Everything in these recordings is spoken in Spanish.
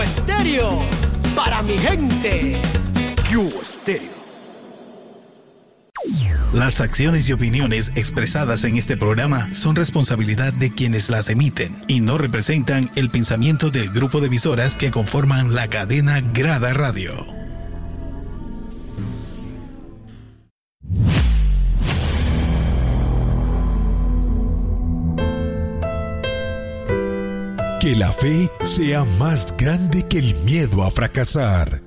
Cubo Estéreo, para mi gente. Cubo Estéreo. Las acciones y opiniones expresadas en este programa son responsabilidad de quienes las emiten y no representan el pensamiento del grupo de emisoras que conforman la cadena Grada Radio. Que la fe sea más grande que el miedo a fracasar.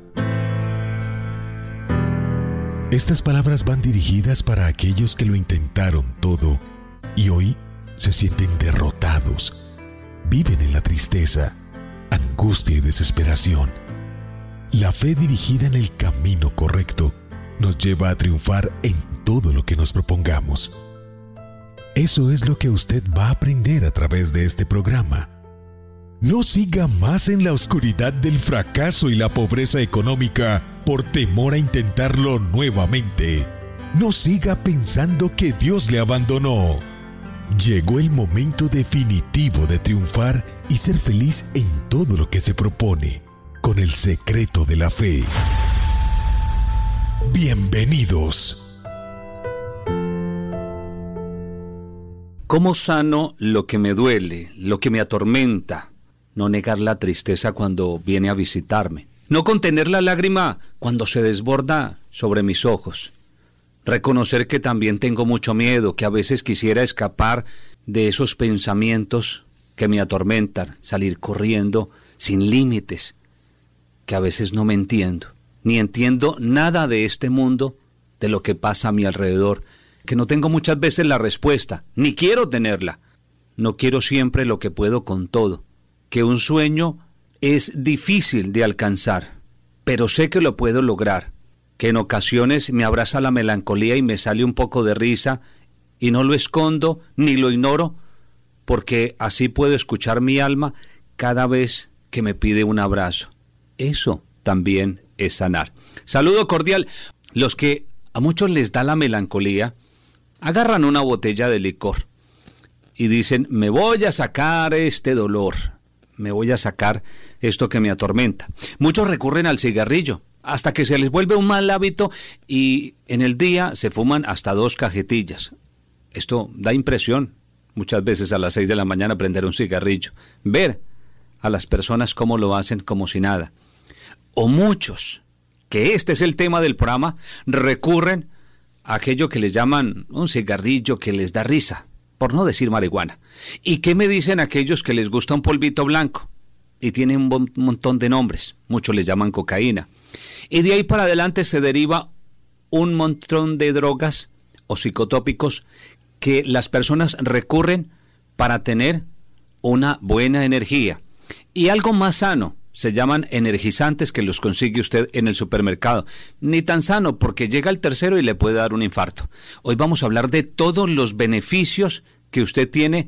Estas palabras van dirigidas para aquellos que lo intentaron todo y hoy se sienten derrotados. Viven en la tristeza, angustia y desesperación. La fe dirigida en el camino correcto nos lleva a triunfar en todo lo que nos propongamos. Eso es lo que usted va a aprender a través de este programa. No siga más en la oscuridad del fracaso y la pobreza económica por temor a intentarlo nuevamente. No siga pensando que Dios le abandonó. Llegó el momento definitivo de triunfar y ser feliz en todo lo que se propone, con el secreto de la fe. Bienvenidos. ¿Cómo sano lo que me duele, lo que me atormenta? No negar la tristeza cuando viene a visitarme. No contener la lágrima cuando se desborda sobre mis ojos. Reconocer que también tengo mucho miedo, que a veces quisiera escapar de esos pensamientos que me atormentan, salir corriendo sin límites, que a veces no me entiendo, ni entiendo nada de este mundo, de lo que pasa a mi alrededor, que no tengo muchas veces la respuesta, ni quiero tenerla. No quiero siempre lo que puedo con todo. Que un sueño es difícil de alcanzar, pero sé que lo puedo lograr, que en ocasiones me abraza la melancolía y me sale un poco de risa, y no lo escondo ni lo ignoro, porque así puedo escuchar mi alma cada vez que me pide un abrazo. Eso también es sanar. Saludo cordial. Los que a muchos les da la melancolía, agarran una botella de licor y dicen, me voy a sacar este dolor. Me voy a sacar esto que me atormenta. Muchos recurren al cigarrillo hasta que se les vuelve un mal hábito y en el día se fuman hasta 2 cajetillas. Esto da impresión, muchas veces a las 6 de la mañana prender un cigarrillo. Ver a las personas cómo lo hacen como si nada. O muchos, que este es el tema del programa, recurren a aquello que les llaman un cigarrillo que les da risa, por no decir marihuana. ¿Y qué me dicen aquellos que les gusta un polvito blanco? Y tienen un montón de nombres, muchos les llaman cocaína. Y de ahí para adelante se deriva un montón de drogas o psicotópicos que las personas recurren para tener una buena energía. Y algo más sano, se llaman energizantes que los consigue usted en el supermercado. Ni tan sano porque llega el tercero y le puede dar un infarto. Hoy vamos a hablar de todos los beneficios que usted tiene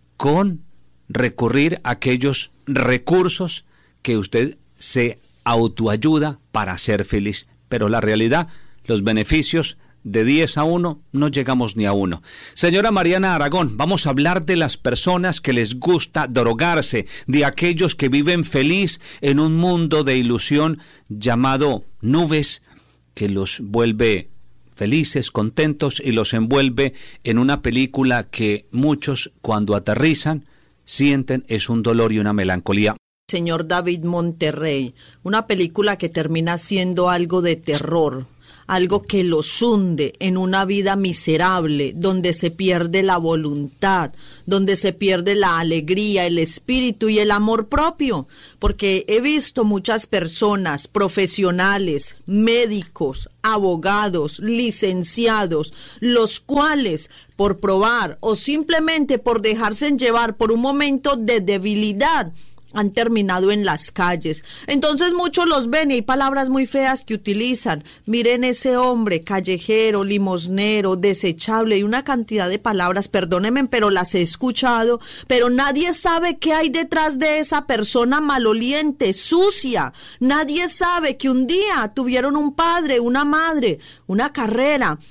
con recurrir a aquellos recursos que usted se autoayuda para ser feliz. Pero la realidad, los beneficios de 10 a 1, no llegamos ni a 1. Señora Mariana Aragón, vamos a hablar de las personas que les gusta drogarse, de aquellos que viven feliz en un mundo de ilusión llamado nubes, que los vuelve felices, contentos y los envuelve en una película que muchos cuando aterrizan sienten es un dolor y una melancolía. Señor David Monterrey, una película que termina siendo algo de terror, algo que los hunde en una vida miserable, donde se pierde la voluntad, donde se pierde la alegría, el espíritu y el amor propio, porque he visto muchas personas, profesionales, médicos, abogados, licenciados, los cuales por probar o simplemente por dejarse llevar por un momento de debilidad, han terminado en las calles. Entonces muchos los ven y hay palabras muy feas que utilizan. Miren ese hombre callejero, limosnero, desechable y una cantidad de palabras, perdónenme, pero las he escuchado, pero nadie sabe qué hay detrás de esa persona maloliente, sucia. Nadie sabe que un día tuvieron un padre, una madre, una carrera,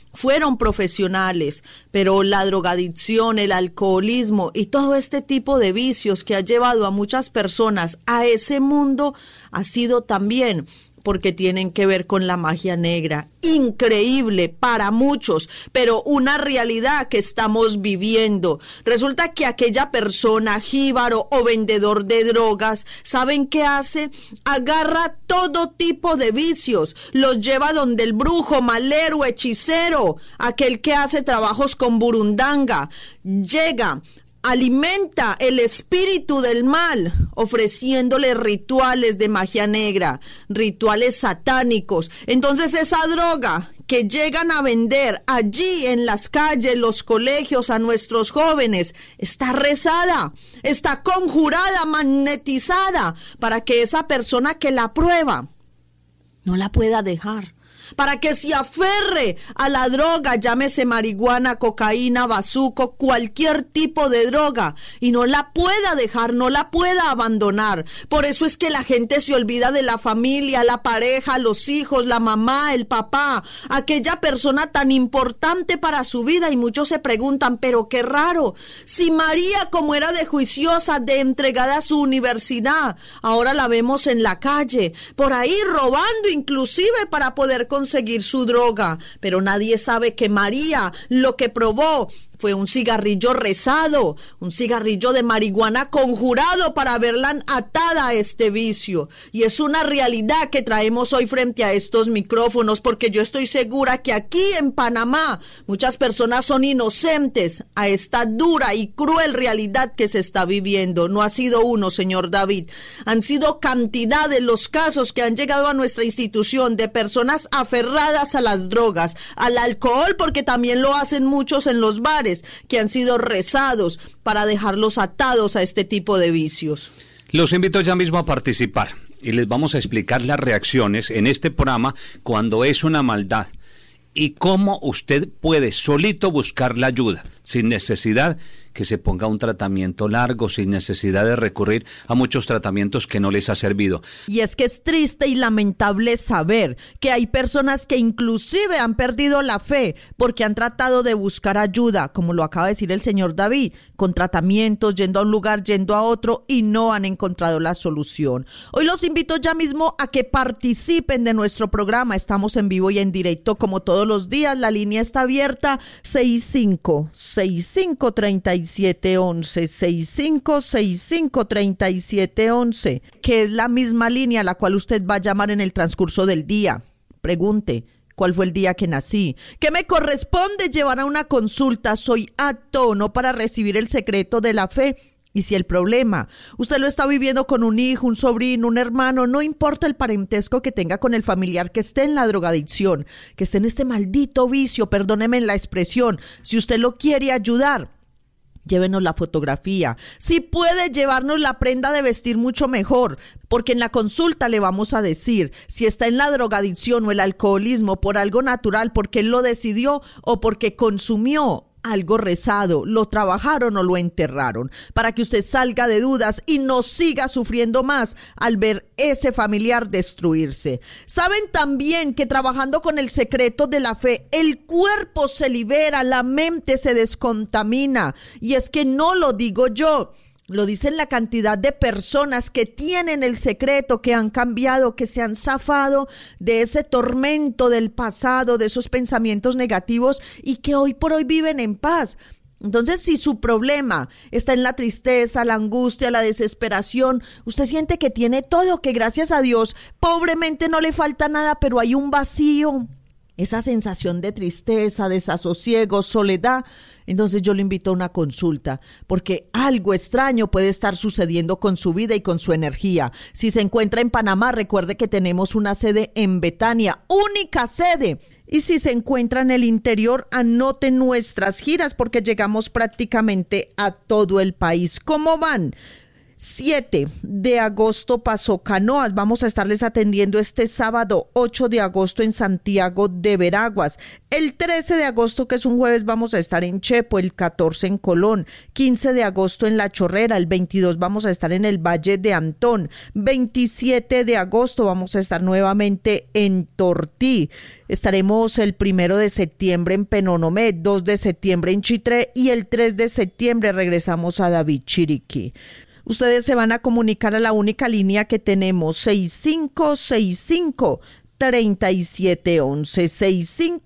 fueron profesionales, pero la drogadicción, el alcoholismo y todo este tipo de vicios que ha llevado a muchas personas a ese mundo ha sido también porque tienen que ver con la magia negra. Increíble para muchos, pero una realidad que estamos viviendo. Resulta que aquella persona, jíbaro o vendedor de drogas, ¿saben qué hace? Agarra todo tipo de vicios, los lleva donde el brujo, malero, hechicero, aquel que hace trabajos con burundanga, llega, alimenta el espíritu del mal, ofreciéndole rituales de magia negra, rituales satánicos. Entonces esa droga que llegan a vender allí en las calles, los colegios, a nuestros jóvenes, está rezada, está conjurada, magnetizada, para que esa persona que la prueba no la pueda dejar, para que se aferre a la droga, llámese marihuana, cocaína, bazuco, cualquier tipo de droga, y no la pueda dejar, no la pueda abandonar. Por eso es que la gente se olvida de la familia, la pareja, los hijos, la mamá, el papá, aquella persona tan importante para su vida, y muchos se preguntan, pero qué raro, si María, como era de juiciosa, de entregada a su universidad, ahora la vemos en la calle, por ahí robando inclusive para poder conseguir su droga, pero nadie sabe que María lo que probó fue un cigarrillo rezado, un cigarrillo de marihuana conjurado para verla atada a este vicio. Y es una realidad que traemos hoy frente a estos micrófonos, porque yo estoy segura que aquí en Panamá muchas personas son inocentes a esta dura y cruel realidad que se está viviendo. No ha sido uno, señor David, han sido cantidad de los casos que han llegado a nuestra institución de personas aferradas a las drogas, al alcohol, porque también lo hacen muchos en los bares, que han sido rezados para dejarlos atados a este tipo de vicios. Los invito ya mismo a participar y les vamos a explicar las reacciones en este programa cuando es una maldad y cómo usted puede solito buscar la ayuda sin necesidad que se ponga un tratamiento largo, sin necesidad de recurrir a muchos tratamientos que no les ha servido. Y es que es triste y lamentable saber que hay personas que inclusive han perdido la fe porque han tratado de buscar ayuda, como lo acaba de decir el señor David, con tratamientos, yendo a un lugar, yendo a otro, y no han encontrado la solución. Hoy los invito ya mismo a que participen de nuestro programa. Estamos en vivo y en directo como todos los días. La línea está abierta, 65-35-3711, 65-35-3711, que es la misma línea a la cual usted va a llamar en el transcurso del día. Pregunte: ¿cuál fue el día que nací? ¿Qué me corresponde llevar a una consulta? ¿Soy apto o no para recibir el secreto de la fe? Y si el problema usted lo está viviendo con un hijo, un sobrino, un hermano, no importa el parentesco que tenga con el familiar que esté en la drogadicción, que esté en este maldito vicio, perdóneme en la expresión, si usted lo quiere ayudar, llévenos la fotografía. Si puede llevarnos la prenda de vestir, mucho mejor, porque en la consulta le vamos a decir si está en la drogadicción o el alcoholismo por algo natural, porque él lo decidió o porque consumió algo rezado, lo trabajaron o lo enterraron, para que usted salga de dudas y no siga sufriendo más al ver ese familiar destruirse. Saben también que trabajando con el secreto de la fe, el cuerpo se libera, la mente se descontamina, y es que no lo digo yo, lo dicen la cantidad de personas que tienen el secreto, que han cambiado, que se han zafado de ese tormento del pasado, de esos pensamientos negativos, y que hoy por hoy viven en paz. Entonces, si su problema está en la tristeza, la angustia, la desesperación, usted siente que tiene todo, que gracias a Dios pobremente no le falta nada, pero hay un vacío, esa sensación de tristeza, desasosiego, soledad, entonces yo le invito a una consulta, porque algo extraño puede estar sucediendo con su vida y con su energía. Si se encuentra en Panamá, recuerde que tenemos una sede en Betania, única sede. Y si se encuentra en el interior, anote nuestras giras, porque llegamos prácticamente a todo el país. ¿Cómo van? 7 de agosto, Paso Canoas. Vamos a estarles atendiendo este sábado 8 de agosto en Santiago de Veraguas. El 13 de agosto, que es un jueves, vamos a estar en Chepo. El 14 en Colón. 15 de agosto en La Chorrera. El 22 vamos a estar en el Valle de Antón. 27 de agosto vamos a estar nuevamente en Tortí. Estaremos el 1 de septiembre en Penonomé, 2 de septiembre en Chitré y el 3 de septiembre regresamos a David Chiriquí. Ustedes se van a comunicar a la única línea que tenemos, 6565-3711,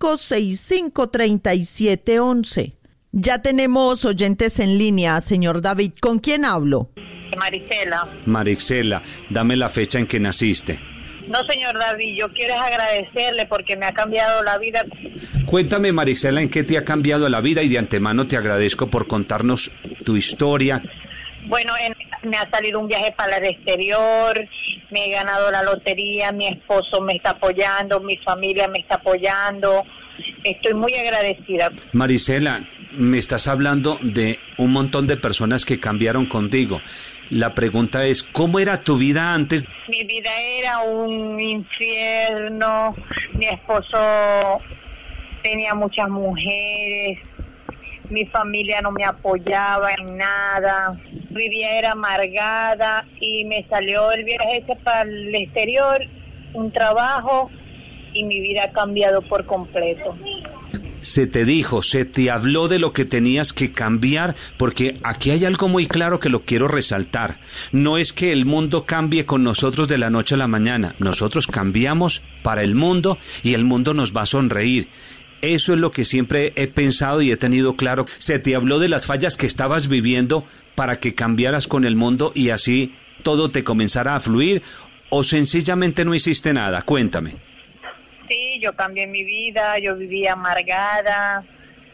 6565-3711. Ya tenemos oyentes en línea, señor David. ¿Con quién hablo? Marisela. Marisela, dame la fecha en que naciste. No, señor David, yo quiero agradecerle porque me ha cambiado la vida. Cuéntame, Marisela, en qué te ha cambiado la vida y de antemano te agradezco por contarnos tu historia. Bueno, me ha salido un viaje para el exterior, me he ganado la lotería, mi esposo me está apoyando, mi familia me está apoyando. Estoy muy agradecida. Marisela, me estás hablando de un montón de personas que cambiaron contigo. La pregunta es, ¿cómo era tu vida antes? Mi vida era un infierno, mi esposo tenía muchas mujeres, mi familia no me apoyaba en nada, mi vida era amargada y me salió el viaje ese para el exterior, un trabajo y mi vida ha cambiado por completo. Se te dijo, se te habló de lo que tenías que cambiar, porque aquí hay algo muy claro que lo quiero resaltar. No es que el mundo cambie con nosotros de la noche a la mañana. Nosotros cambiamos para el mundo y el mundo nos va a sonreír. Eso es lo que siempre he pensado y he tenido claro. Se te habló de las fallas que estabas viviendo para que cambiaras con el mundo y así todo te comenzara a fluir, o sencillamente no hiciste nada. Cuéntame. Sí, yo cambié mi vida, yo vivía amargada,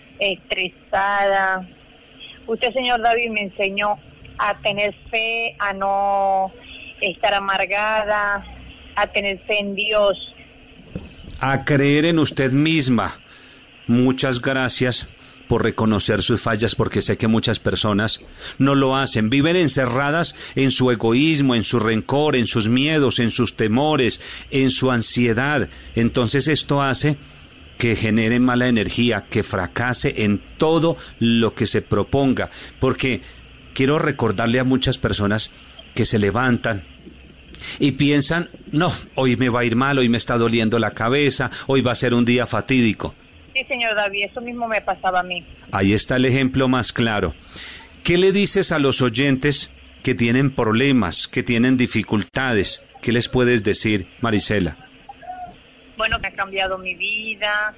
estresada. Usted, señor David, me enseñó a tener fe, a no estar amargada, a tener fe en Dios. A creer en usted misma. Muchas gracias por reconocer sus fallas, porque sé que muchas personas no lo hacen, viven encerradas en su egoísmo, en su rencor, en sus miedos, en sus temores, en su ansiedad. Entonces esto hace que genere mala energía, que fracase en todo lo que se proponga, porque quiero recordarle a muchas personas que se levantan y piensan, no, hoy me va a ir mal, hoy me está doliendo la cabeza, hoy va a ser un día fatídico. Sí, señor David, eso mismo me pasaba a mí. Ahí está el ejemplo más claro. ¿Qué le dices a los oyentes que tienen problemas, que tienen dificultades? ¿Qué les puedes decir, Marisela? Bueno, me ha cambiado mi vida,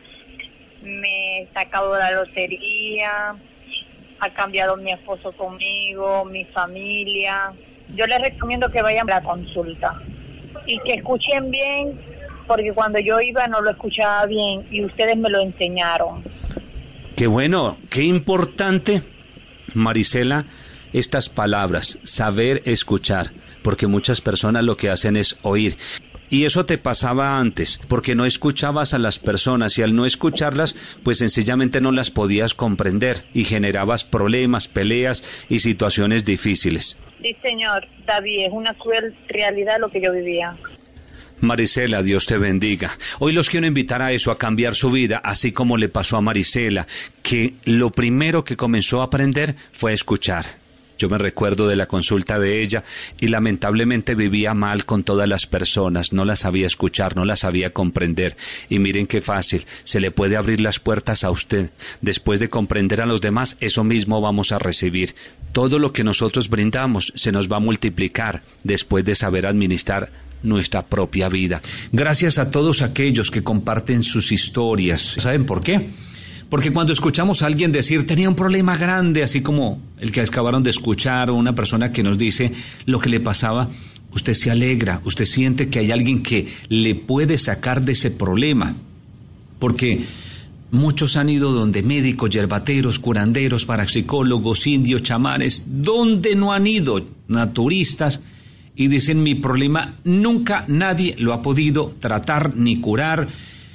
me he sacado la lotería, ha cambiado mi esposo conmigo, mi familia. Yo les recomiendo que vayan a la consulta y que escuchen bien, porque cuando yo iba no lo escuchaba bien y ustedes me lo enseñaron. Qué bueno, qué importante, Marisela, estas palabras, saber escuchar, porque muchas personas lo que hacen es oír. Y eso te pasaba antes, porque no escuchabas a las personas y al no escucharlas, pues sencillamente no las podías comprender y generabas problemas, peleas y situaciones difíciles. Sí, señor David, es una cruel realidad lo que yo vivía. Marisela, Dios te bendiga. Hoy los quiero invitar a eso, a cambiar su vida, así como le pasó a Marisela, que lo primero que comenzó a aprender fue a escuchar. Yo me recuerdo de la consulta de ella y lamentablemente vivía mal con todas las personas, no las sabía escuchar, no las sabía comprender. Y miren qué fácil, se le puede abrir las puertas a usted. Después de comprender a los demás, eso mismo vamos a recibir. Todo lo que nosotros brindamos se nos va a multiplicar después de saber administrar nuestra propia vida. Gracias a todos aquellos que comparten sus historias. ¿Saben por qué? Porque cuando escuchamos a alguien decir tenía un problema grande, así como el que acabaron de escuchar, o una persona que nos dice lo que le pasaba, usted se alegra, usted siente que hay alguien que le puede sacar de ese problema. Porque muchos han ido donde médicos, yerbateros, curanderos, parapsicólogos, indios, chamanes, donde no han ido, naturistas, y dicen mi problema nunca nadie lo ha podido tratar ni curar,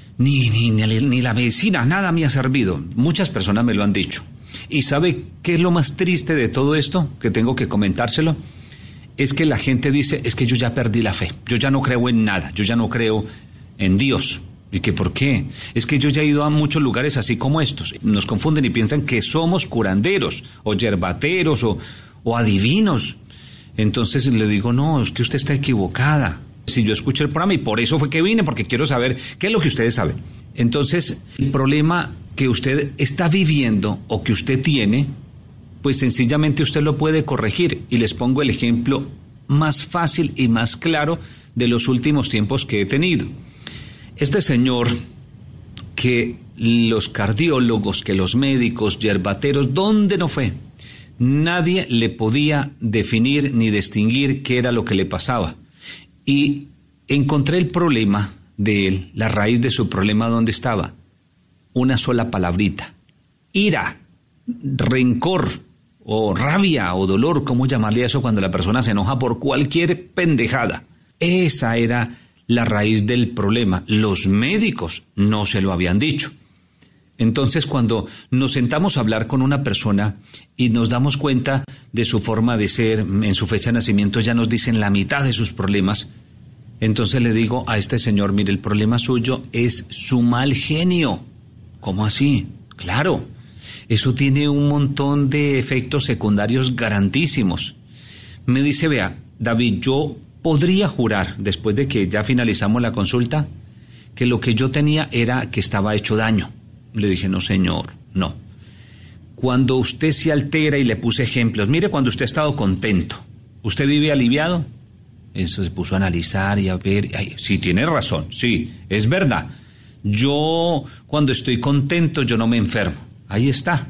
ni la medicina, nada me ha servido. Muchas personas me lo han dicho. ¿Y sabe qué es lo más triste de todo esto? Que tengo que comentárselo. es que la gente dice, es que yo ya perdí la fe, yo ya no creo en nada, yo ya no creo en Dios. ¿Y que por qué? Es que yo ya he ido a muchos lugares así como estos. Nos confunden y piensan que somos curanderos, o yerbateros, o adivinos. Entonces le digo, no, es que usted está equivocada. Si yo escuché el programa y por eso fue que vine, porque quiero saber qué es lo que ustedes saben. Entonces, el problema que usted está viviendo o que usted tiene, pues sencillamente usted lo puede corregir. Y les pongo el ejemplo más fácil y más claro de los últimos tiempos que he tenido. Este señor, que los cardiólogos, que los médicos, yerbateros, ¿dónde no fue? Nadie le podía definir ni distinguir qué era lo que le pasaba. Y encontré el problema de él, la raíz de su problema, ¿dónde estaba? Una sola palabrita: ira, rencor, o rabia, o dolor, ¿cómo llamarle a eso cuando la persona se enoja por cualquier pendejada? Esa era la raíz del problema. Los médicos no se lo habían dicho. Entonces, cuando nos sentamos a hablar con una persona y nos damos cuenta de su forma de ser, en su fecha de nacimiento ya nos dicen la mitad de sus problemas, entonces le digo a este señor, mire, el problema suyo es su mal genio. ¿Cómo así? Claro, eso tiene un montón de efectos secundarios garantísimos. Me dice, vea, David, yo podría jurar, después de que ya finalizamos la consulta, que lo que yo tenía era que estaba hecho daño. Le dije, no señor, no. Cuando usted se altera, y le puse ejemplos, mire, cuando usted ha estado contento, ¿usted vive aliviado? Eso se puso a analizar y a ver, ay, sí, tiene razón, sí, es verdad. Yo cuando estoy contento, yo no me enfermo. Ahí está.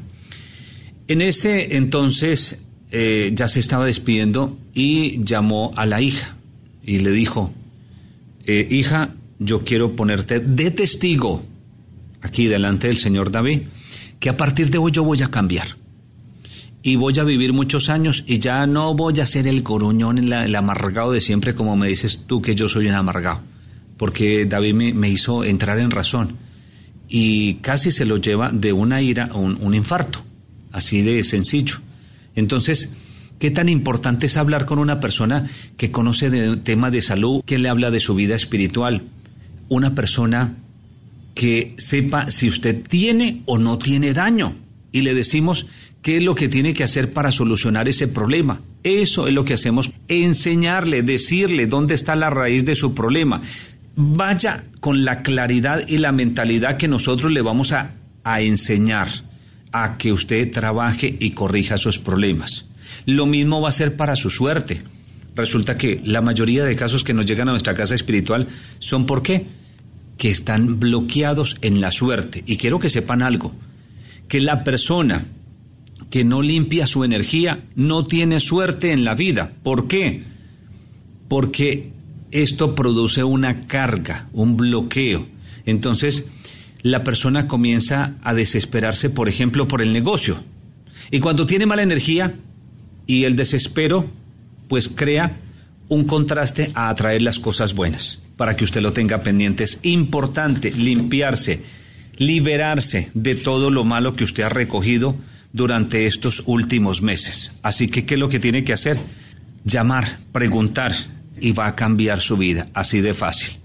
En ese entonces ya se estaba despidiendo y llamó a la hija y le dijo, hija, yo quiero ponerte de testigo aquí delante del señor David, que a partir de hoy yo voy a cambiar y voy a vivir muchos años y ya no voy a ser el goruñón, el amargado de siempre, como me dices tú que yo soy un amargado, porque David me hizo entrar en razón y casi se lo lleva de una ira a un infarto, así de sencillo. Entonces, ¿qué tan importante es hablar con una persona que conoce de temas de salud, que le habla de su vida espiritual? Una persona que sepa si usted tiene o no tiene daño y le decimos qué es lo que tiene que hacer para solucionar ese problema. Eso es lo que hacemos, enseñarle, decirle dónde está la raíz de su problema. Vaya con la claridad y la mentalidad que nosotros le vamos a enseñar a que usted trabaje y corrija sus problemas. Lo mismo va a ser para su suerte. Resulta que la mayoría de casos que nos llegan a nuestra casa espiritual son ¿por qué? Que están bloqueados en la suerte. Y quiero que sepan algo, que la persona que no limpia su energía no tiene suerte en la vida. ¿Por qué? Porque esto produce una carga, un bloqueo. Entonces, la persona comienza a desesperarse, por ejemplo, por el negocio. Y cuando tiene mala energía y el desespero, pues crea un contraste a atraer las cosas buenas. Para que usted lo tenga pendiente, es importante limpiarse, liberarse de todo lo malo que usted ha recogido durante estos últimos meses. Así que, ¿qué es lo que tiene que hacer? Llamar, preguntar, y va a cambiar su vida, así de fácil.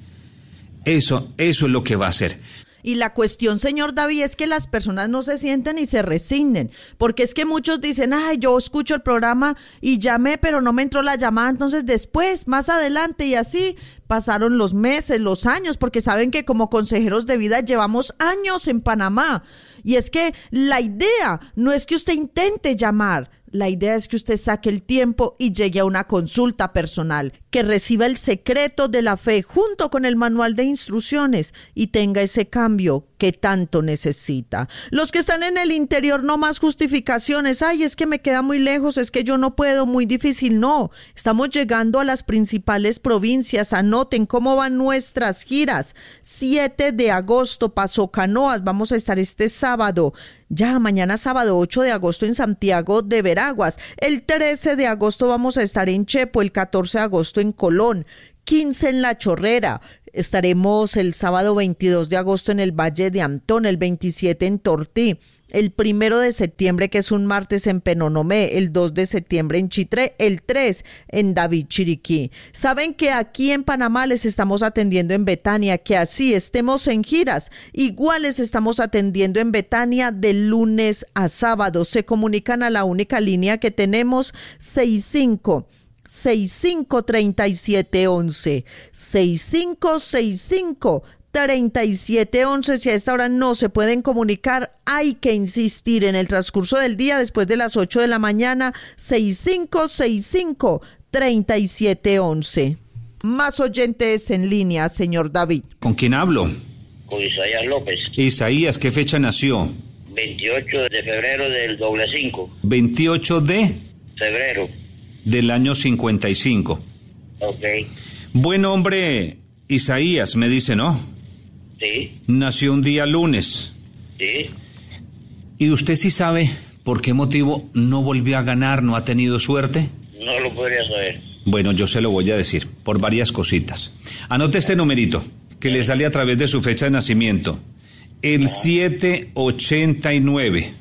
Eso es lo que va a hacer. Y la cuestión, señor David, es que las personas no se sienten y se resignen, porque es que muchos dicen, ay, yo escucho el programa y llamé, pero no me entró la llamada, entonces después, más adelante, y así pasaron los meses, los años, porque saben que como consejeros de vida llevamos años en Panamá, y es que la idea no es que usted intente llamar, la idea es que usted saque el tiempo y llegue a una consulta personal, que reciba el secreto de la fe junto con el manual de instrucciones y tenga ese cambio que tanto necesita. Los que están en el interior, no más justificaciones. Ay, es que me queda muy lejos, es que yo no puedo, muy difícil. No, estamos llegando a las principales provincias. Anoten cómo van nuestras giras. 7 de agosto, Paso Canoas, vamos a estar este sábado. Ya mañana sábado 8 de agosto en Santiago de Veraguas. El 13 de agosto vamos a estar en Chepo, el 14 de agosto en Colón, 15 en La Chorrera. Estaremos el sábado 22 de agosto en el Valle de Antón, el 27 en Tortí, el 1 de septiembre, que es un martes, en Penonomé, el 2 de septiembre en Chitré, el 3 en David, Chiriquí. Saben que aquí en Panamá les estamos atendiendo en Betania, que así estemos en giras, igual les estamos atendiendo en Betania de lunes a sábado. Se comunican a la única línea que tenemos, 65-3711, 65-3711. Si a esta hora no se pueden comunicar, hay que insistir en el transcurso del día, después de las 8 de la mañana, 65-3711. Más oyentes en línea, señor David. ¿Con quién hablo? Con Isaías López. Isaías, ¿qué fecha nació? 28 de febrero del 5. 28 de febrero. Del año 55. Ok. Buen hombre, Isaías, me dice, ¿no? Sí. Nació un día lunes. Sí. ¿Y usted sí sabe por qué motivo no volvió a ganar, no ha tenido suerte? No lo podría saber. Bueno, yo se lo voy a decir, por varias cositas. Anote este numerito, que le sale a través de su fecha de nacimiento. El 789.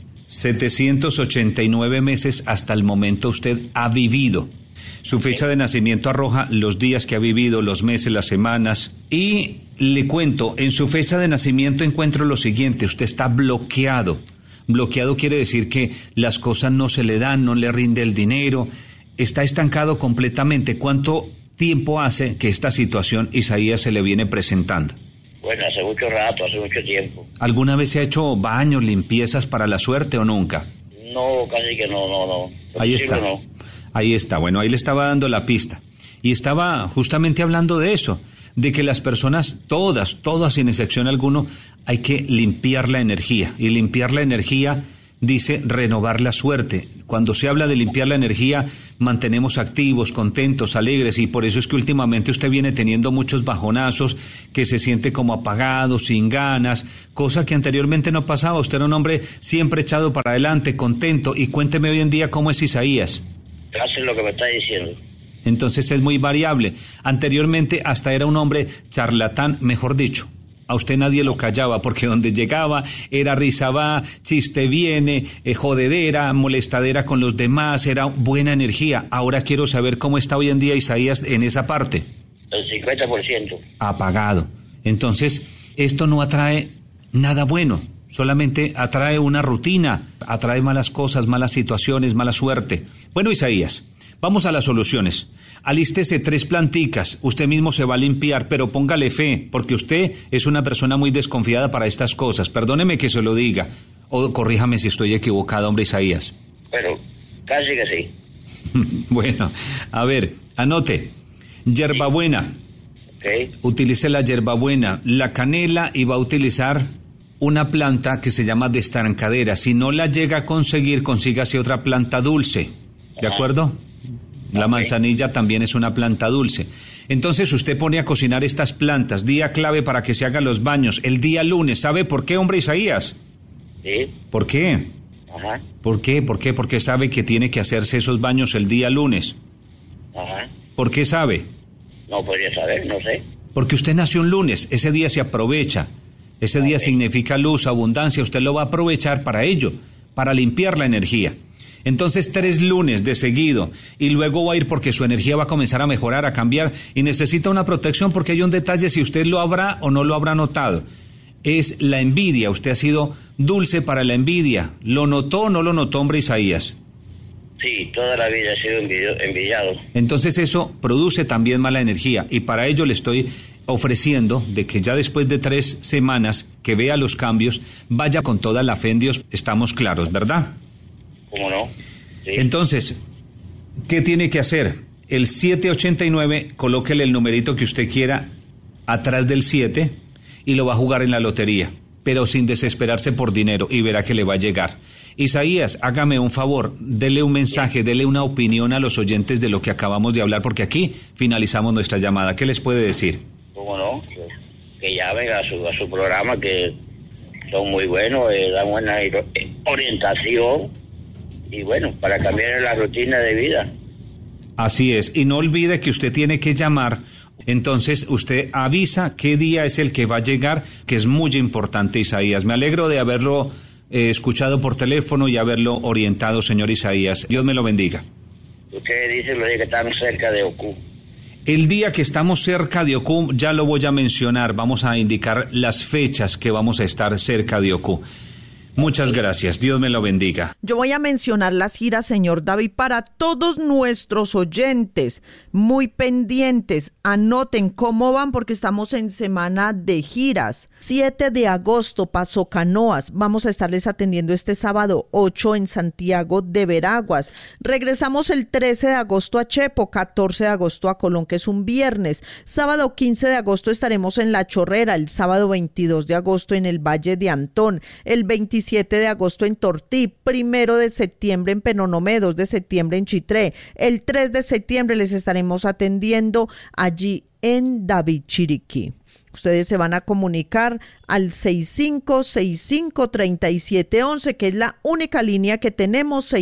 789 meses hasta el momento usted ha vivido. Su fecha de nacimiento arroja los días que ha vivido, los meses, las semanas. Y le cuento, en su fecha de nacimiento encuentro lo siguiente: usted está bloqueado. Bloqueado quiere decir que las cosas no se le dan, no le rinde el dinero, está estancado completamente. ¿Cuánto tiempo hace que esta situación, Isaías, se le viene presentando? Bueno, hace mucho rato, hace mucho tiempo. ¿Alguna vez se ha hecho baños, limpiezas para la suerte o nunca? No, casi que no. Ahí está. No. Ahí está. Bueno, ahí le estaba dando la pista. Y estaba justamente hablando de eso, de que las personas, todas, sin excepción alguno, hay que limpiar la energía. Y limpiar la energía dice renovar la suerte. Cuando se habla de limpiar la energía, mantenemos activos, contentos, alegres, y por eso es que últimamente usted viene teniendo muchos bajonazos, que se siente como apagado, sin ganas, cosa que anteriormente no pasaba. Usted era un hombre siempre echado para adelante, contento. Y cuénteme hoy en día cómo es Isaías. Hace lo que me está diciendo. Entonces es muy variable. Anteriormente hasta era un hombre charlatán, mejor dicho. A usted nadie lo callaba, porque donde llegaba era risa va, chiste viene, jodedera, molestadera con los demás, era buena energía. Ahora quiero saber cómo está hoy en día Isaías en esa parte. El 50%. Apagado. Entonces, esto no atrae nada bueno, solamente atrae una rutina, atrae malas cosas, malas situaciones, mala suerte. Bueno, Isaías, vamos a las soluciones. Alístese 3 planticas, usted mismo se va a limpiar, pero póngale fe, porque usted es una persona muy desconfiada para estas cosas. Perdóneme que se lo diga, o corríjame si estoy equivocado, hombre Isaías. Pero casi que sí. Bueno, a ver, anote. Hierbabuena. Okay. Utilice la hierbabuena, la canela, y va a utilizar una planta que se llama destancadera. Si no la llega a conseguir, consígase otra planta dulce. ¿De acuerdo? La manzanilla también es una planta dulce. Entonces usted pone a cocinar estas plantas. Día clave para que se hagan los baños, el día lunes. ¿Sabe por qué, hombre Isaías? Sí. ¿Por qué? Ajá. ¿Por qué? Porque sabe que tiene que hacerse esos baños el día lunes. Ajá. ¿Por qué sabe? No podría saber, no sé. Porque usted nació un lunes, ese día se aprovecha. Ese día significa luz, abundancia. Usted lo va a aprovechar para ello, para limpiar la energía. Entonces 3 lunes de seguido, y luego va a ir porque su energía va a comenzar a mejorar, a cambiar, y necesita una protección, porque hay un detalle, si usted lo habrá o no lo habrá notado, es la envidia. Usted ha sido dulce para la envidia. ¿Lo notó o no lo notó, hombre Isaías? Sí, toda la vida he sido envidiado. Entonces eso produce también mala energía, y para ello le estoy ofreciendo de que ya después de 3 semanas que vea los cambios, vaya con toda la fe en Dios. Estamos claros, ¿verdad? ¿Cómo no? Sí. Entonces, ¿qué tiene que hacer? El 789, colóquele el numerito que usted quiera atrás del 7 y lo va a jugar en la lotería, pero sin desesperarse por dinero, y verá que le va a llegar. Isaías, hágame un favor, dele un mensaje, dele una opinión a los oyentes de lo que acabamos de hablar, porque aquí finalizamos nuestra llamada. ¿Qué les puede decir? ¿Cómo no? Que llamen a su programa, que son muy buenos, dan buena orientación. Y bueno, para cambiar la rutina de vida. Así es, y no olvide que usted tiene que llamar. Entonces usted avisa qué día es el que va a llegar, que es muy importante, Isaías. Me alegro de haberlo escuchado por teléfono y haberlo orientado, señor Isaías. Dios me lo bendiga. Usted dice lo de que están cerca de Ocú. El día que estamos cerca de Ocú, ya lo voy a mencionar, vamos a indicar las fechas que vamos a estar cerca de Ocú. Muchas gracias, Dios me lo bendiga. Yo voy a mencionar las giras, señor David, para todos nuestros oyentes, muy pendientes. Anoten cómo van porque estamos en semana de giras. 7 de agosto, Paso Canoas. Vamos a estarles atendiendo este sábado 8 en Santiago de Veraguas. Regresamos el 13 de agosto a Chepo, 14 de agosto a Colón, que es un viernes. Sábado 15 de agosto estaremos en La Chorrera, el sábado 22 de agosto en el Valle de Antón, el 27 de agosto en Tortí, 1 de septiembre en Penonomé, 2 de septiembre en Chitré, el 3 de septiembre les estaremos atendiendo allí en David Chiriquí. Ustedes se van a comunicar al 6565-3711, que es la única línea que tenemos,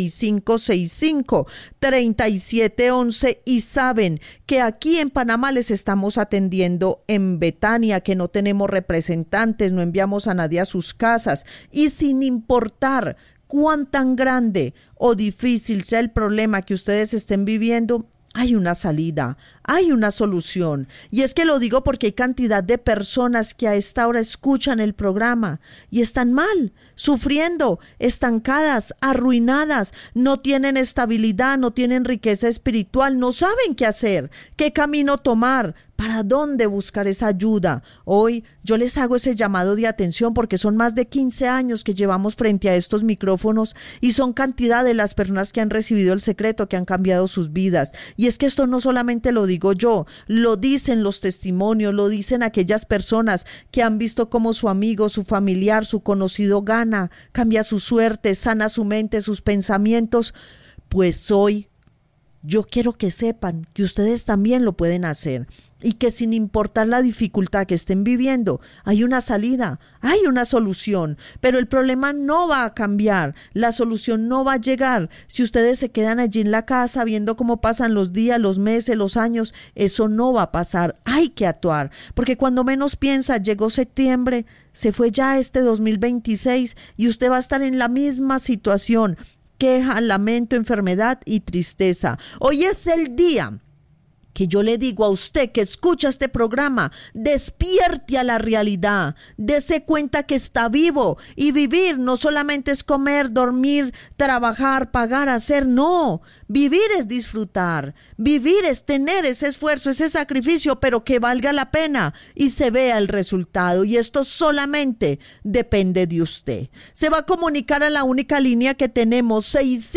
6565-3711, y saben que aquí en Panamá les estamos atendiendo en Betania, que no tenemos representantes, no enviamos a nadie a sus casas, y sin importar cuán tan grande o difícil sea el problema que ustedes estén viviendo, hay una salida, hay una solución. Y es que lo digo porque hay cantidad de personas que a esta hora escuchan el programa y están mal, sufriendo, estancadas, arruinadas, no tienen estabilidad, no tienen riqueza espiritual, no saben qué hacer, qué camino tomar, para dónde buscar esa ayuda. Hoy yo les hago ese llamado de atención porque son más de 15 años que llevamos frente a estos micrófonos y son cantidad de las personas que han recibido el secreto, que han cambiado sus vidas. Y es que esto no solamente lo digo yo, lo dicen los testimonios, lo dicen aquellas personas que han visto cómo su amigo, su familiar, su conocido gana, cambia su suerte, sana su mente, sus pensamientos. Pues hoy yo quiero que sepan que ustedes también lo pueden hacer. Y que sin importar la dificultad que estén viviendo, hay una salida, hay una solución, pero el problema no va a cambiar, la solución no va a llegar. Si ustedes se quedan allí en la casa viendo cómo pasan los días, los meses, los años, eso no va a pasar, hay que actuar, porque cuando menos piensa, llegó septiembre, se fue ya este 2026 y usted va a estar en la misma situación, queja, lamento, enfermedad y tristeza. Hoy es el día que yo le digo a usted que escucha este programa, despierte a la realidad, dése cuenta que está vivo, y vivir no solamente es comer, dormir, trabajar, pagar, hacer, no, vivir es disfrutar, vivir es tener ese esfuerzo, ese sacrificio, pero que valga la pena y se vea el resultado, y esto solamente depende de usted. Se va a comunicar a la única línea que tenemos,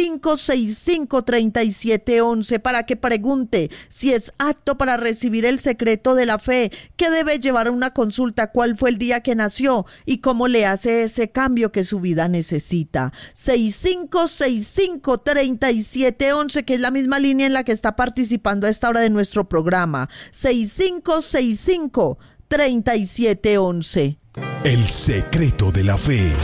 6565-3711, para que pregunte si es apto para recibir el secreto de la fe, qué debe llevar a una consulta, cuál fue el día que nació y cómo le hace ese cambio que su vida necesita. 6565-3711, que es la misma línea en la que está participando a esta hora de nuestro programa. 6565-3711. El secreto de la fe.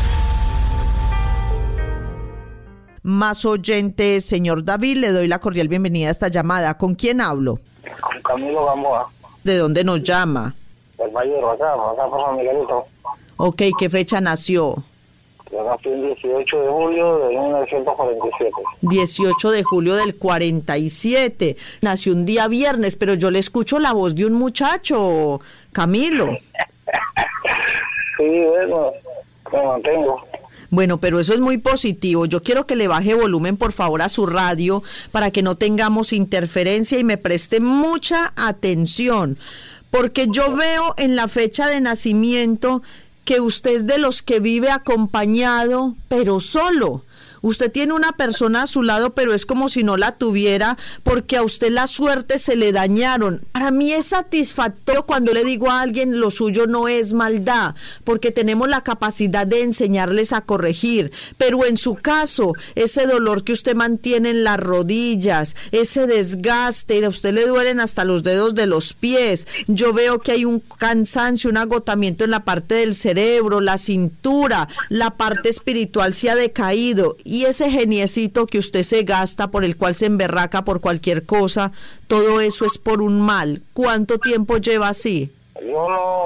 Más oyentes, señor David, le doy la cordial bienvenida a esta llamada. ¿Con quién hablo? Con Camilo Gamboa. ¿De dónde nos llama? Del Valle de acá por San Miguelito. Ok, ¿qué fecha nació? Yo nací el 18 de julio de 1947. 18 de julio del 47. Nació un día viernes, pero yo le escucho la voz de un muchacho, Camilo. Sí, bueno, me mantengo. Bueno, pero eso es muy positivo. Yo quiero que le baje volumen, por favor, a su radio para que no tengamos interferencia y me preste mucha atención, porque yo veo en la fecha de nacimiento que usted es de los que vive acompañado, pero solo. Usted tiene una persona a su lado, pero es como si no la tuviera, porque a usted la suerte se le dañaron. Para mí es satisfactorio cuando le digo a alguien, lo suyo no es maldad, porque tenemos la capacidad de enseñarles a corregir. Pero en su caso, ese dolor que usted mantiene en las rodillas, ese desgaste, a usted le duelen hasta los dedos de los pies. Yo veo que hay un cansancio, un agotamiento en la parte del cerebro, la cintura, la parte espiritual se ha decaído. Y ese geniecito que usted se gasta, por el cual se emberraca por cualquier cosa, todo eso es por un mal. ¿Cuánto tiempo lleva así? Yo no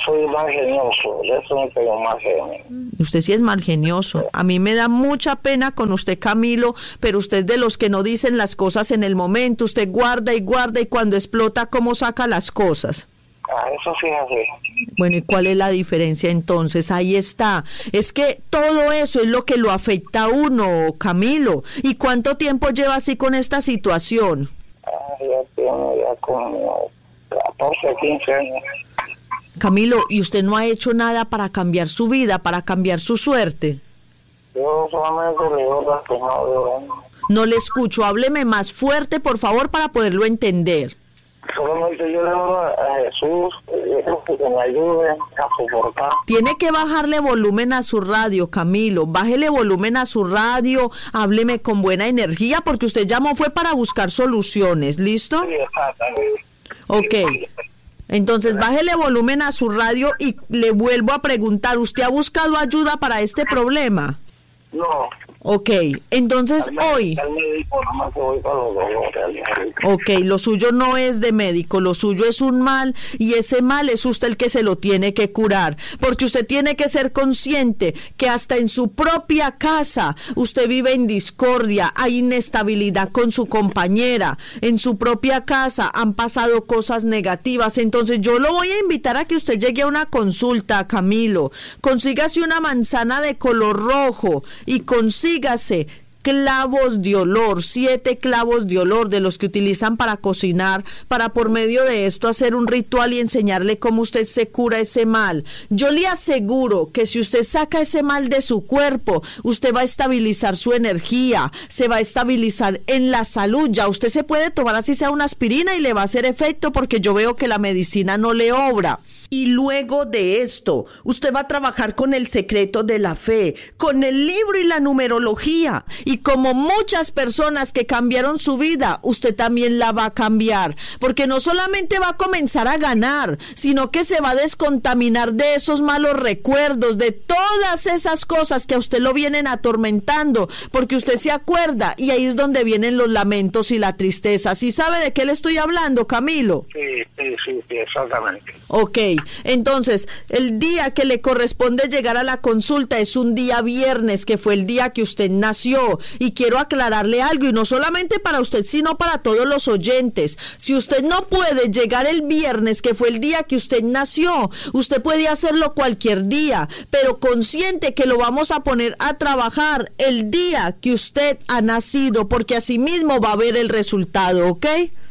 soy mal genioso, de eso no tengo mal genio. Usted sí es mal genioso. A mí me da mucha pena con usted, Camilo, pero usted es de los que no dicen las cosas en el momento. Usted guarda y cuando explota, ¿cómo saca las cosas? Eso sí es así. Bueno, ¿y cuál es la diferencia entonces? Ahí está. Es que todo eso es lo que lo afecta a uno, Camilo. ¿Y cuánto tiempo lleva así con esta situación? Ya tiene como 14, 15 años. Camilo, ¿y usted no ha hecho nada para cambiar su vida, para cambiar su suerte? Yo solamente le digo las que no veo. No le escucho, hábleme más fuerte, por favor, para poderlo entender. Solamente yo le oro a Jesús que me ayude a soportar. Tiene que bajarle volumen a su radio, Camilo. Bájele volumen a su radio, hábleme con buena energía, porque usted llamó fue para buscar soluciones, ¿listo? Sí, exactamente. Ok. Entonces, bájele volumen a su radio y le vuelvo a preguntar, ¿usted ha buscado ayuda para este problema? No. Ok, entonces hoy... Al médico, nomás que voy para los dolores. Ok, lo suyo no es de médico, lo suyo es un mal y ese mal es usted el que se lo tiene que curar, porque usted tiene que ser consciente que hasta en su propia casa usted vive en discordia, hay inestabilidad con su compañera, en su propia casa han pasado cosas negativas, entonces yo lo voy a invitar a que usted llegue a una consulta, Camilo, consígase una manzana de color rojo y consígase clavos de olor, 7 clavos de olor de los que utilizan para cocinar, para por medio de esto hacer un ritual y enseñarle cómo usted se cura ese mal. Yo le aseguro que si usted saca ese mal de su cuerpo, usted va a estabilizar su energía, se va a estabilizar en la salud. Ya usted se puede tomar así sea una aspirina y le va a hacer efecto porque yo veo que la medicina no le obra. Y luego de esto, usted va a trabajar con el secreto de la fe, con el libro y la numerología. Y como muchas personas que cambiaron su vida, usted también la va a cambiar. Porque no solamente va a comenzar a ganar, sino que se va a descontaminar de esos malos recuerdos, de todas esas cosas que a usted lo vienen atormentando. Porque usted se acuerda y ahí es donde vienen los lamentos y la tristeza. ¿Sí sabe de qué le estoy hablando, Camilo? Sí, exactamente. Ok, entonces, el día que le corresponde llegar a la consulta es un día viernes, que fue el día que usted nació. Y quiero aclararle algo, y no solamente para usted, sino para todos los oyentes. Si usted no puede llegar el viernes, que fue el día que usted nació, usted puede hacerlo cualquier día, pero consciente que lo vamos a poner a trabajar el día que usted ha nacido, porque así mismo va a ver el resultado, ¿ok?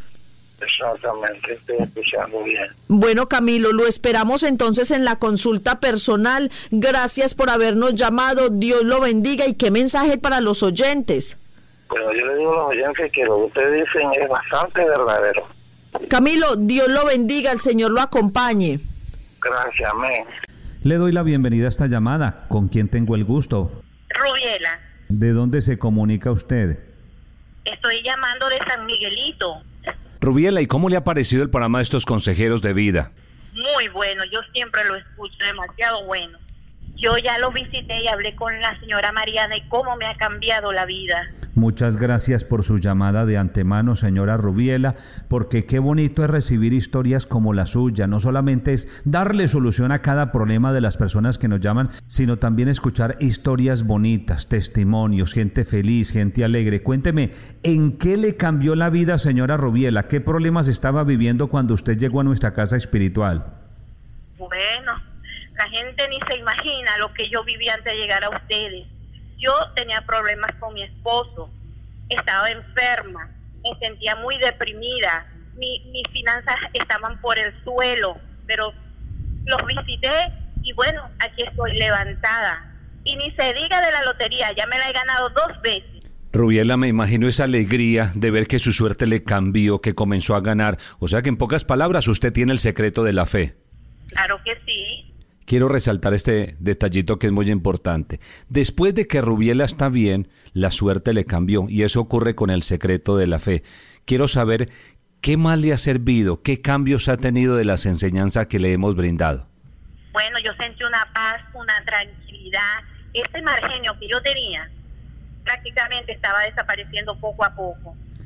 Exactamente, estoy escuchando bien. Bueno, Camilo, lo esperamos entonces en la consulta personal. Gracias por habernos llamado. Dios lo bendiga. ¿Y qué mensaje para los oyentes? Bueno, yo le digo a los oyentes que lo que ustedes dicen es bastante verdadero. Camilo, Dios lo bendiga. El Señor lo acompañe. Gracias, amén. Le doy la bienvenida a esta llamada. ¿Con quién tengo el gusto? Rubiela, ¿De dónde se comunica usted? estoy llamando de San Miguelito. Rubiela, ¿y cómo le ha parecido el programa de estos consejeros de vida? Muy bueno, yo siempre lo escucho, demasiado bueno. Yo ya lo visité y hablé con la señora Mariana y cómo me ha cambiado la vida. Muchas gracias por su llamada de antemano, señora Rubiela, porque qué bonito es recibir historias como la suya. No solamente es darle solución a cada problema de las personas que nos llaman, sino también escuchar historias bonitas, testimonios, gente feliz, gente alegre. Cuénteme, ¿en qué le cambió la vida, señora Rubiela? ¿Qué problemas estaba viviendo cuando usted llegó a nuestra casa espiritual? Bueno, la gente ni se imagina lo que yo viví antes de llegar a ustedes. Yo tenía problemas con mi esposo, estaba enferma, me sentía muy deprimida, mis finanzas estaban por el suelo, pero los visité y bueno, aquí estoy levantada. Y ni se diga de la lotería, ya me la he ganado 2 veces. Rubiela, me imagino esa alegría de ver que su suerte le cambió, que comenzó a ganar. O sea que en pocas palabras usted tiene el secreto de la fe. Claro que sí. Quiero resaltar este detallito que es muy importante. Después de que Rubiela está bien, la suerte le cambió y eso ocurre con el secreto de la fe. Quiero saber qué más le ha servido, qué cambios ha tenido de las enseñanzas que le hemos brindado. Bueno, yo sentí una paz, una tranquilidad. Este mal genio que yo tenía prácticamente estaba desapareciendo poco a poco.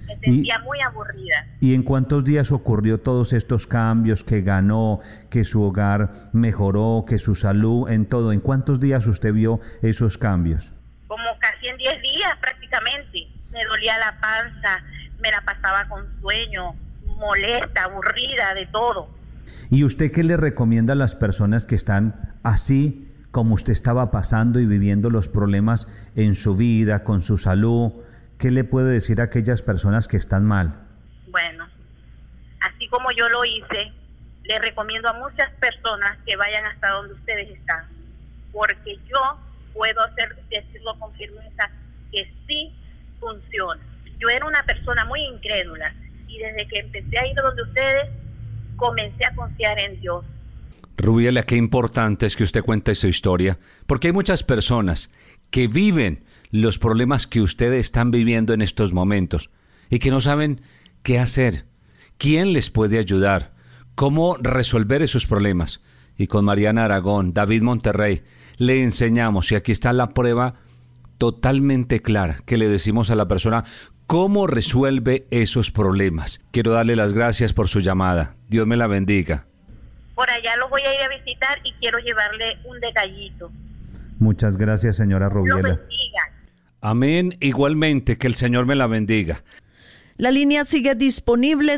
Me sentía muy aburrida. ¿Y en cuántos días ocurrió todos estos cambios, que ganó, que su hogar mejoró, que su salud, en todo? ¿En cuántos días usted vio esos cambios? Como casi en 10 días prácticamente. Me dolía la panza, me la pasaba con sueño, molesta, aburrida, de todo. ¿Y usted qué le recomienda a las personas que están así como usted estaba pasando y viviendo los problemas en su vida, con su salud? ¿Qué le puede decir a aquellas personas que están mal? Bueno, así como yo lo hice, le recomiendo a muchas personas que vayan hasta donde ustedes están, porque yo puedo decirlo con firmeza que sí funciona. Yo era una persona muy incrédula y desde que empecé a ir donde ustedes, comencé a confiar en Dios. Rubiela, qué importante es que usted cuente su historia, porque hay muchas personas que viven los problemas que ustedes están viviendo en estos momentos y que no saben qué hacer, quién les puede ayudar, cómo resolver esos problemas. Y con Mariana Aragón, David Monterrey, le enseñamos, y aquí está la prueba totalmente clara, que le decimos a la persona cómo resuelve esos problemas. Quiero darle las gracias por su llamada. Dios me la bendiga. Por allá lo voy a ir a visitar y quiero llevarle un detallito. Muchas gracias, señora Rubiela. Dios bendiga. Amén. Igualmente, que el Señor me la bendiga. La línea sigue disponible,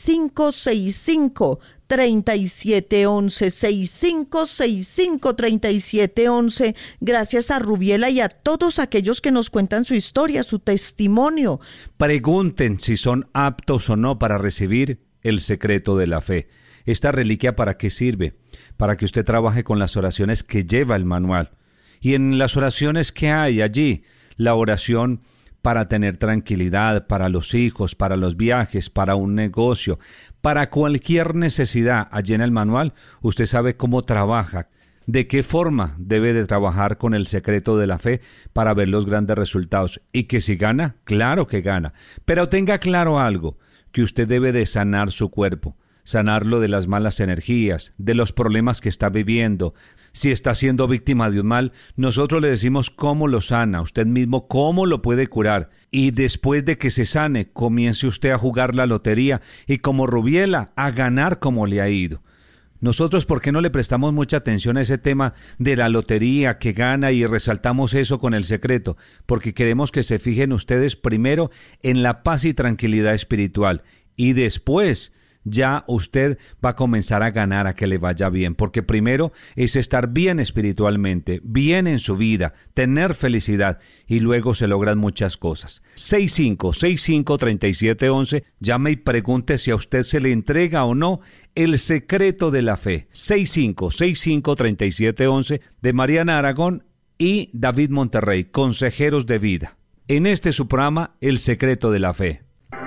6565-3711, 6565-3711. Gracias a Rubiela y a todos aquellos que nos cuentan su historia, su testimonio. Pregunten si son aptos o no para recibir el secreto de la fe. ¿Esta reliquia para qué sirve? Para que usted trabaje con las oraciones que lleva el manual. Y en las oraciones que hay allí, la oración para tener tranquilidad, para los hijos, para los viajes, para un negocio, para cualquier necesidad allí en el manual, usted sabe cómo trabaja, de qué forma debe de trabajar con el secreto de la fe para ver los grandes resultados. Y que si gana, claro que gana. Pero tenga claro algo, que usted debe de sanar su cuerpo, sanarlo de las malas energías, de los problemas que está viviendo. Si está siendo víctima de un mal, nosotros le decimos cómo lo sana, usted mismo cómo lo puede curar. Y después de que se sane, comience usted a jugar la lotería y como Rubiela, a ganar como le ha ido. Nosotros, ¿por qué no le prestamos mucha atención a ese tema de la lotería que gana y resaltamos eso con el secreto? Porque queremos que se fijen ustedes primero en la paz y tranquilidad espiritual y después ya usted va a comenzar a ganar, a que le vaya bien, porque primero es estar bien espiritualmente, bien en su vida, tener felicidad y luego se logran muchas cosas. 6565-3711, llame y pregunte si a usted se le entrega o no el secreto de la fe. 6565-3711 de Mariana Aragón y David Monterrey, consejeros de vida. En este su programa, El Secreto de la Fe.